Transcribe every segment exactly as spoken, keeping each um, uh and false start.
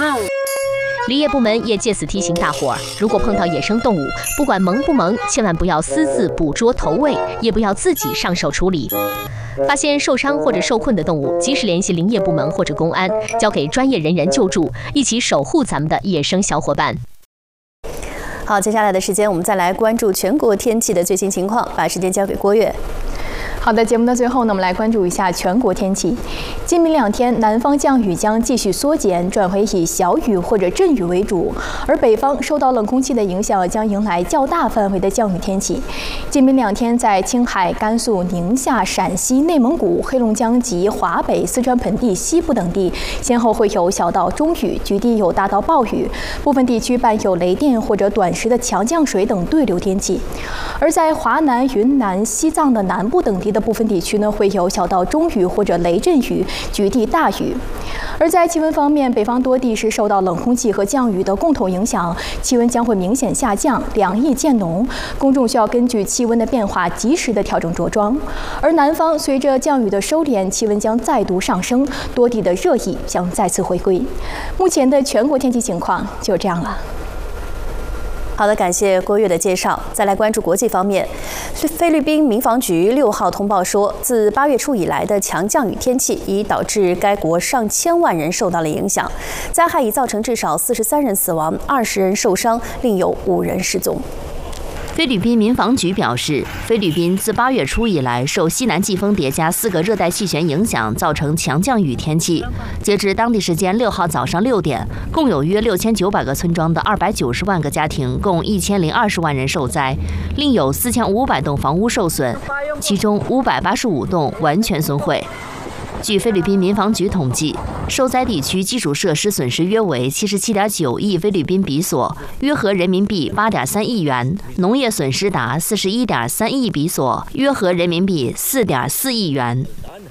林业部门也借此提醒大伙儿，如果碰到野生动物，不管萌不萌，千万不要私自捕捉投喂，也不要自己上手处理。发现受伤或者受困的动物，及时联系林业部门或者公安，交给专业人员救助，一起守护咱们的野生小伙伴。 好，接下来的时间我们再来关注全国天气的最新情况，把时间交给郭月。 好的，节目的最后呢，我们来关注一下全国天气。今明两天，南方降雨将继续缩减，转为以小雨或者阵雨为主，而北方受到冷空气的影响，将迎来较大范围的降雨天气。今明两天，在青海、甘肃、宁夏、陕西、内蒙古、黑龙江及华北、四川盆地西部等地，先后会有小到中雨，局地有大到暴雨，部分地区伴有雷电或者短时的强降水等对流天气。而在华南、云南、西藏的南部等地的部分地区呢，会有小到中雨或者雷阵雨，局地大雨。而在气温方面，北方多地是受到冷空气和降雨的共同影响，气温将会明显下降，凉意渐浓，公众需要根据气温的变化及时的调整着装。而南方随着降雨的收敛，气温将再度上升，多地的热意将再次回归。目前的全国天气情况就这样了。 好的，感谢郭月的介绍。再来关注国际方面，菲律宾民防局六号通报说，自八月初以来的强降雨天气已导致该国上千万人受到了影响，灾害已造成至少四十三人死亡，二十人受伤，另有五人失踪。 菲律宾民防局表示，菲律宾自八月初以来，受西南季风叠加四个热带气旋影响，造成强降雨天气。截至当地时间六号早上六点，共有约六千九百个村庄的二百九十万个家庭，共一千零二十万人受灾，另有四千五百栋房屋受损，其中五百八十五栋完全损毁。据菲律宾民防局统计，受灾地区基础设施损失约为七十七点九亿菲律宾比索，约合人民币八点三亿元；农业损失达四十一点三亿比索，约合人民币四点四亿元。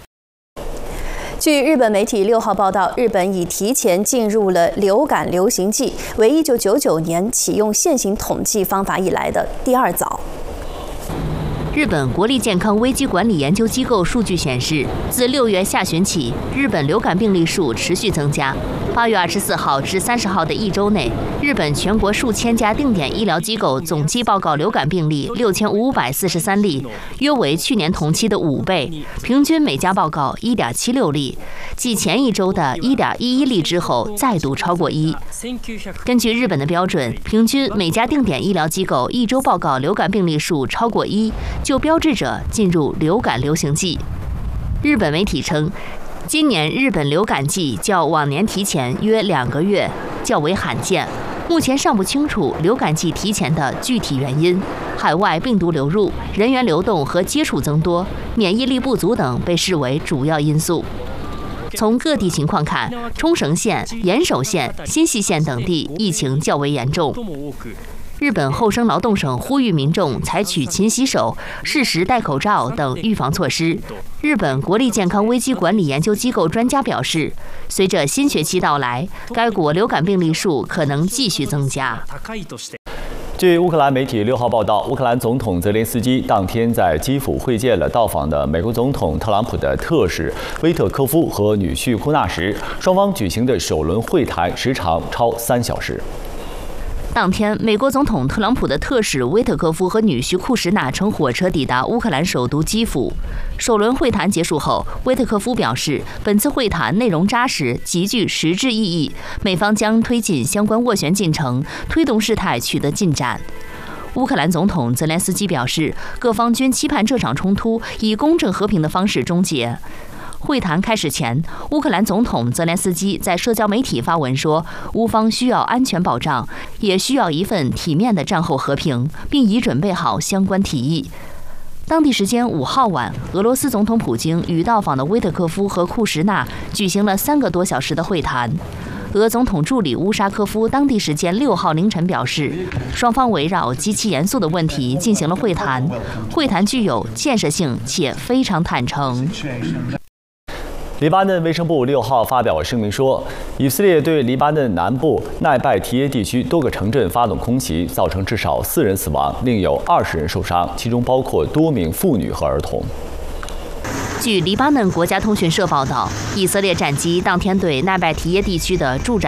据日本媒体六号报道，日本已提前进入了流感流行季，为一九九九年启用现行统计方法以来的第二早。 日本国立健康危机管理研究机构数据显示，自六月下旬起，日本流感病例数持续增加。八月二十四号至三十号的一周内，日本全国数千家定点医疗机构总计报告流感病例六千五百四十三例，约为去年同期的五倍，平均每家报告一点七六例，继前一周的一点一一例之后，再度超过一。根据日本的标准，平均每家定点医疗机构一周报告流感病例数超过一，就标志着进入流感流行季。日本媒体称，今年日本流感季较往年提前约两个月，较为罕见。目前尚不清楚流感季提前的具体原因，海外病毒流入、人员流动和接触增多、免疫力不足等被视为主要因素。从各地情况看，冲绳县、岩手县、新舄县等地疫情较为严重。日本厚生劳动省呼吁民众采取勤洗手、适时戴口罩等预防措施。日本国立健康危机管理研究机构专家表示，随着新学期到来，该国流感病例数可能继续增加。 据乌克兰媒体六号报道，乌克兰总统泽连斯基当天在基辅会见了到访的美国总统特朗普的特使威特科夫和女婿库纳什，双方举行的首轮会谈时长超三小时。 当天，美国总统特朗普的特使威特科夫和女婿库什纳乘火车抵达乌克兰首都基辅。首轮会谈结束后，威特科夫表示，本次会谈内容扎实，极具实质意义，美方将推进相关斡旋进程，推动事态取得进展。乌克兰总统泽连斯基表示，各方均期盼这场冲突以公正和平的方式终结。会谈开始前，乌克兰总统泽连斯基在社交媒体发文说，乌方需要安全保障，也需要一份体面的战后和平，并已准备好相关提议。当地时间五号晚，俄罗斯总统普京与到访的威特科夫和库什纳举行了三个多小时的会谈。俄总统助理乌沙科夫当地时间六号凌晨表示，双方围绕极其严肃的问题进行了会谈，会谈具有建设性且非常坦诚。 黎巴嫩卫生部六号发表声明说，以色列对黎巴嫩南部奈拜提耶地区多个城镇发动空袭，造成至少四人死亡，另有二十人受伤，其中包括多名妇女和儿童。 据黎巴嫩国家通讯社报道，以色列战机当天对奈拜提耶地区的住宅